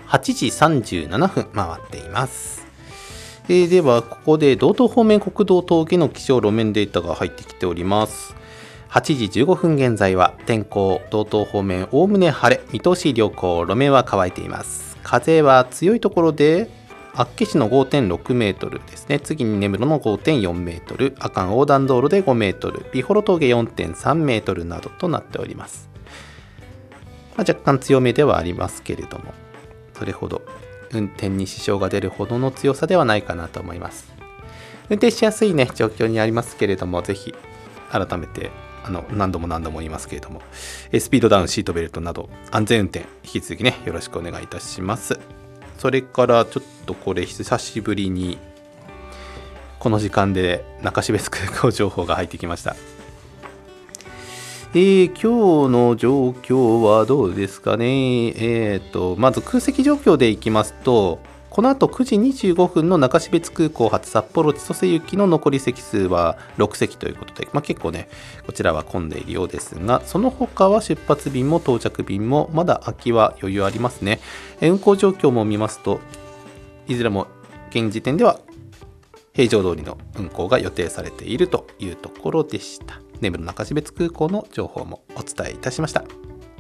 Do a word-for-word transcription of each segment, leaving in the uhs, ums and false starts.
はちじさんじゅうななふん回っています。えー、ではここで道東方面国道峠の気象路面データが入ってきております。はちじじゅうごふん現在は天候、道東方面おおむね晴れ、見通し良好、路面は乾いています。風は強いところで厚岸の ごてんろくメートルですね。次に根室の ごてんよんメートル、阿寒横断道路でごメートル、美幌峠 よんてんさんメートルなどとなっております。まあ、若干強めではありますけれども、それほど運転に支障が出るほどの強さではないかなと思います。運転しやすいね状況にありますけれども、ぜひ改めてあの何度も何度も言いますけれども、スピードダウン、シートベルトなど安全運転引き続きねよろしくお願いいたします。それからちょっとこれ久しぶりにこの時間で中標津空港情報が入ってきました。えー、今日の状況はどうですかね。えーとまず空席状況でいきますと、この後くじにじゅうごふんの中標津空港発札幌千歳行きの残り席数はろくせきということで、まあ、結構ねこちらは混んでいるようですが、その他は出発便も到着便もまだ空きは余裕ありますね。運行状況も見ますと、いずれも現時点では平常通りの運行が予定されているというところでした。根室中標津空港の情報もお伝えいたしました。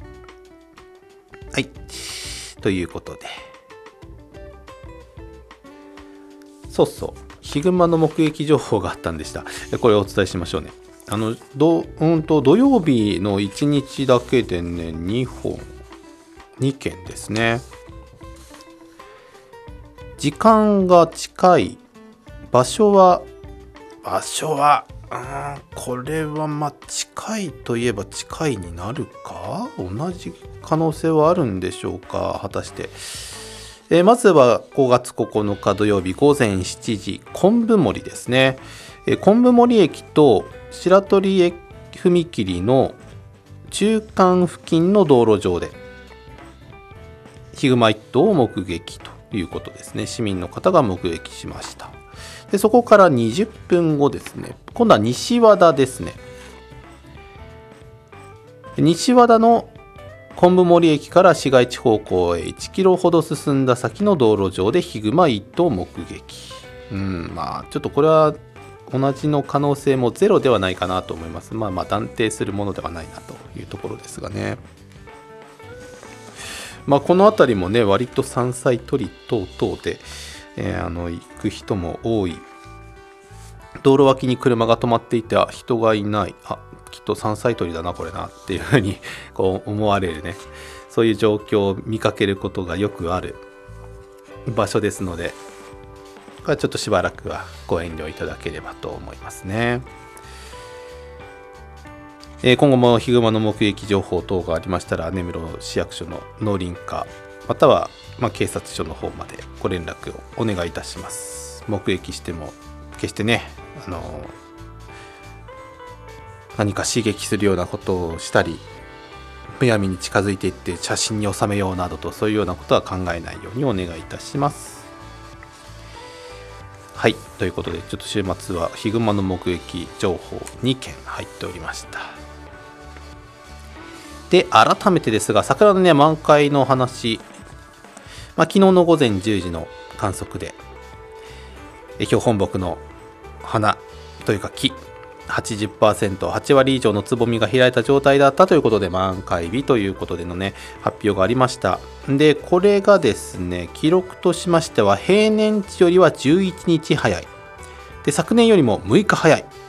はい、ということで、そうそう、ヒグマの目撃情報があったんでした。これをお伝えしましょうね。あのど、うんと、土曜日のいちにちだけでね、にほん、にけんですね。時間が近い、場所は、場所は、うん、これはまあ近いといえば近いになるか、同じ可能性はあるんでしょうか、果たして。えー、まずはごがつここのか土曜日ごぜんしちじ、昆布森ですね。えー、昆布森駅と白鳥駅踏切の中間付近の道路上でヒグマいっとうを目撃ということですね。市民の方が目撃しました。でそこからにじゅっぷんごですね、今度は西和田ですね。西和田の昆布森駅から市街地方向へいちキロほど進んだ先の道路上でヒグマいっとう目撃。うん、まあちょっとこれは同じの可能性もゼロではないかなと思います。まあまあ断定するものではないなというところですがね。まあこの辺りもね、割と山菜採り等々で、えー、あの行く人も多い。道路脇に車が止まっていて人がいない、あ、きっと山菜採りだなこれなっていうふうにこう思われるね、そういう状況を見かけることがよくある場所ですので、これはちょっとしばらくはご遠慮いただければと思いますね。えー、今後もヒグマの目撃情報等がありましたら、根室市役所の農林課またはまあ警察署の方までご連絡をお願いいたします。目撃しても決してね、あの何か刺激するようなことをしたり、むやみに近づいていって写真に収めようなどと、そういうようなことは考えないようにお願いいたします。はい、ということでちょっと週末はヒグマの目撃情報にけん入っておりました。で改めてですが、桜のね満開の話、まあ、昨日のごぜんじゅうじの観測で標本木の花というか木 はちじゅっパーセント、はちわり以上のつぼみが開いた状態だったということで、満開日ということでのね発表がありました。でこれがですね、記録としましては平年値よりはじゅういちにち早いで、昨年よりもむいか早い